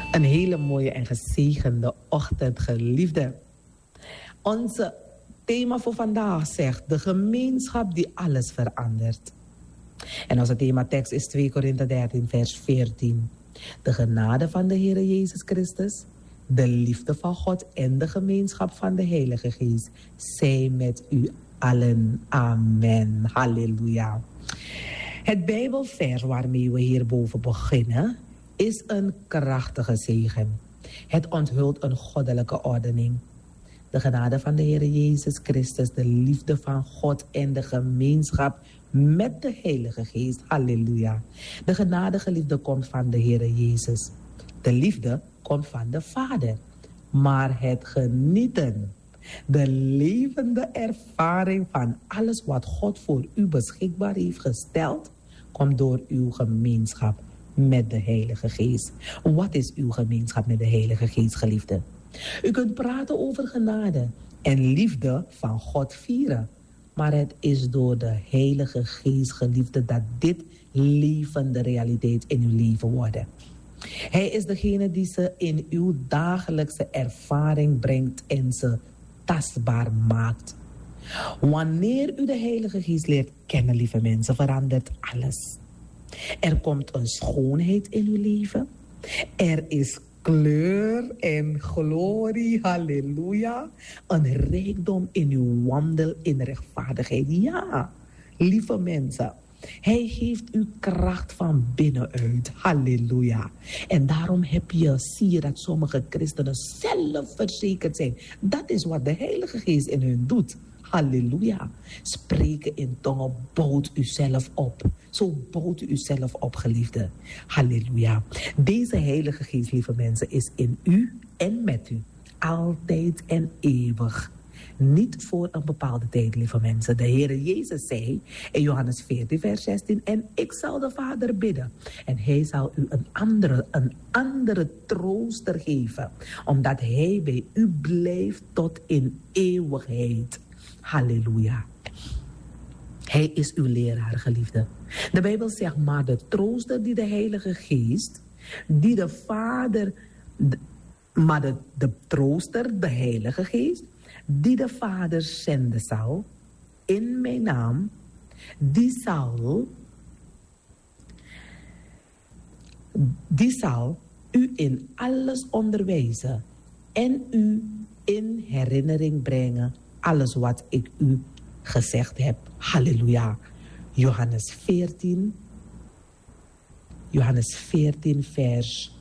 Een hele mooie en gezegende ochtend, geliefden. Onze thema voor vandaag zegt: de gemeenschap die alles verandert. En onze thematekst is 2 Korinthe 13, vers 14. De genade van de Heer Jezus Christus, de liefde van God en de gemeenschap van de Heilige Geest zij met u allen. Amen. Halleluja. Het Bijbelvers waarmee we hierboven beginnen is een krachtige zegen. Het onthult een goddelijke ordening. De genade van de Heer Jezus Christus, de liefde van God en de gemeenschap met de Heilige Geest. Halleluja. De genadige liefde komt van de Heer Jezus. De liefde komt van de Vader. Maar het genieten, de levende ervaring van alles wat God voor u beschikbaar heeft gesteld, komt door uw gemeenschap met de Heilige Geest. Wat is uw gemeenschap met de Heilige Geest, geliefde? U kunt praten over genade en liefde van God vieren. Maar het is door de Heilige Geest, geliefde, dat dit levende realiteit in uw leven wordt. Hij is degene die ze in uw dagelijkse ervaring brengt en ze tastbaar maakt. Wanneer u de Heilige Geest leert kennen, lieve mensen, verandert alles. Er komt een schoonheid in uw leven. Er is kleur en glorie, halleluja. Een rijkdom in uw wandel in rechtvaardigheid. Ja, lieve mensen. Hij geeft u kracht van binnenuit. Halleluja. En daarom zie je dat sommige christenen zelfverzekerd zijn. Dat is wat de Heilige Geest in hun doet. Halleluja. Spreken in tongen bouwt u zelf op. Zo bouwt u uzelf op, geliefde. Halleluja. Deze Heilige Geest, lieve mensen, is in u en met u. Altijd en eeuwig. Niet voor een bepaalde tijd, lieve mensen. De Heer Jezus zei in Johannes 14, vers 16... en ik zal de Vader bidden. En hij zal u een andere trooster geven. Omdat hij bij u blijft tot in eeuwigheid. Halleluja. Hij is uw leraar, geliefde. De Bijbel zegt, maar de trooster die de Heilige Geest, die de Vader... de trooster, de Heilige Geest, die de Vader zenden zal, in mijn naam, die zal u in alles onderwijzen en u in herinnering brengen alles wat ik u gezegd heb. Halleluja. Johannes 14, vers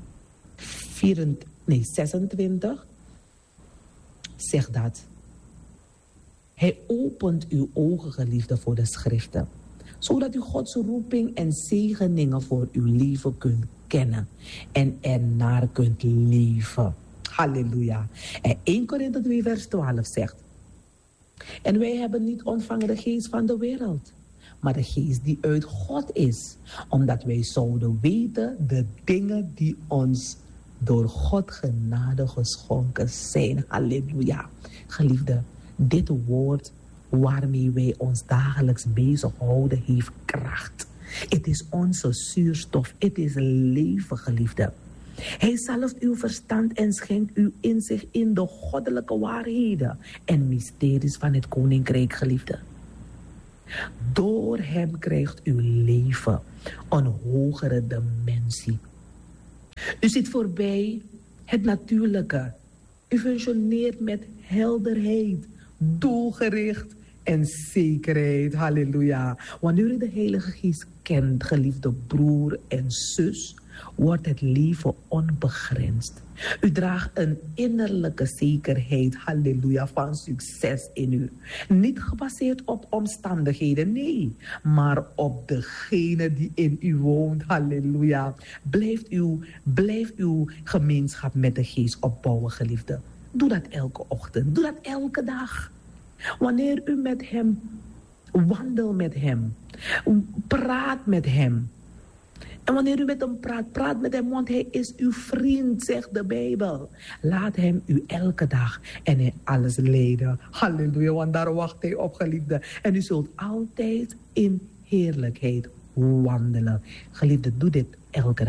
26 zegt dat. Hij opent uw ogen, geliefde, voor de schriften, zodat u Gods roeping en zegeningen voor uw leven kunt kennen en ernaar kunt leven. Halleluja. En 1 Korinthe 2 vers 12 zegt: en wij hebben niet ontvangen de geest van de wereld, maar de geest die uit God is, omdat wij zouden weten de dingen die ons door God genade geschonken zijn. Halleluja. Geliefde, dit woord waarmee wij ons dagelijks bezighouden heeft kracht. Het is onze zuurstof. Het is leven, geliefde. Hij zalft uw verstand en schenkt u inzicht in de goddelijke waarheden en mysteries van het koninkrijk, geliefde. Door hem krijgt uw leven een hogere dimensie. U ziet voorbij het natuurlijke. U functioneert met helderheid, doelgericht en zekerheid. Halleluja. Wanneer u de Heilige Geest kent, geliefde broer en zus, wordt het leven onbegrensd. U draagt een innerlijke zekerheid, halleluja, van succes in u. Niet gebaseerd op omstandigheden, nee, maar op degene die in u woont, halleluja. Blijf uw gemeenschap met de Geest opbouwen, geliefde. Doe dat elke ochtend, doe dat elke dag. Wanneer u met hem wandelt, met hem, praat met hem. En wanneer u met hem praat met hem, want hij is uw vriend, zegt de Bijbel. Laat hem u elke dag en in alles leiden. Halleluja, want daar wacht hij op, geliefde. En u zult altijd in heerlijkheid wandelen. Geliefde, doe dit elke dag.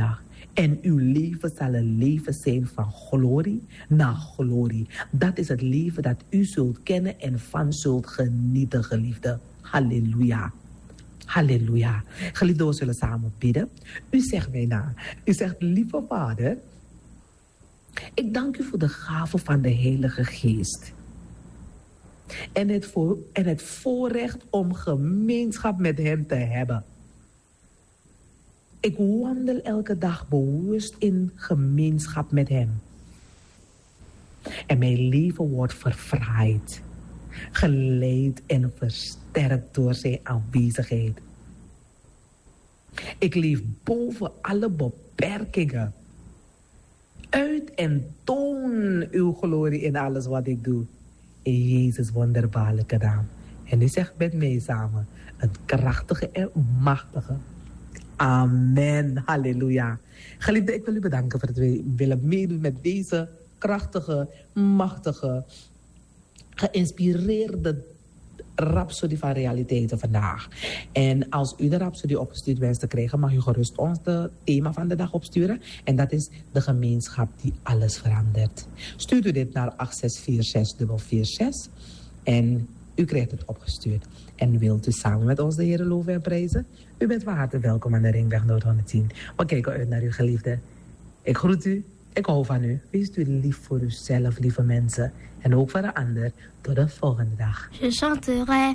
En uw leven zal een leven zijn van glorie naar glorie. Dat is het leven dat u zult kennen en van zult genieten, geliefde. Halleluja. Halleluja. Geliefde, we zullen samen bidden. U zegt mij na. U zegt, lieve Vader, ik dank u voor de gave van de Heilige Geest. En het voorrecht om gemeenschap met hem te hebben. Ik wandel elke dag bewust in gemeenschap met hem. En mijn leven wordt verfraaid, geleid en versterkt door zijn aanwezigheid. Ik leef boven alle beperkingen. Uit en toon uw glorie in alles wat ik doe. In Jezus' wonderbaarlijke naam. En u zegt met mij samen, het krachtige en machtige. Amen. Halleluja. Geliefde, ik wil u bedanken voor het willen meedoen met deze krachtige, machtige, geïnspireerde Rhapsody van realiteiten vandaag. En als u de Rhapsody opgestuurd wenst te krijgen, mag u gerust ons het thema van de dag opsturen. En dat is de gemeenschap die alles verandert. Stuurt u dit naar 8646446 en u krijgt het opgestuurd. En wilt u samen met ons de Heer loven en prijzen? U bent van harte welkom aan de Ringweg Noord 110. We kijken uit naar uw geliefde. Ik groet u. Ik hou van u. Wees u lief voor uzelf, lieve mensen. En ook voor de ander. Tot de volgende dag. Je chanterai